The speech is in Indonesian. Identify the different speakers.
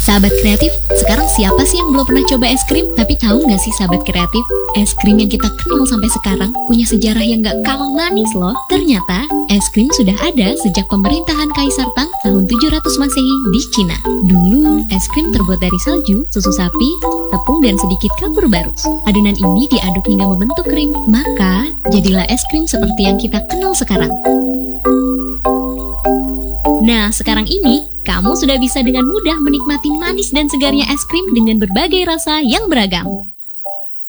Speaker 1: Sahabat kreatif, sekarang siapa sih yang belum pernah coba es krim? Tapi tahu nggak sih sahabat kreatif, es krim yang kita kenal sampai sekarang punya sejarah yang nggak kalah manis loh. Ternyata, es krim sudah ada sejak pemerintahan Kaisar Tang tahun 700 Masehi di Cina. Dulu, es krim terbuat dari salju, susu sapi, tepung, dan sedikit kapur barus. Adonan ini diaduk hingga membentuk krim, maka jadilah es krim seperti yang kita kenal sekarang. Nah, sekarang ini, kamu sudah bisa dengan mudah menikmati manis dan segarnya es krim dengan berbagai rasa yang beragam.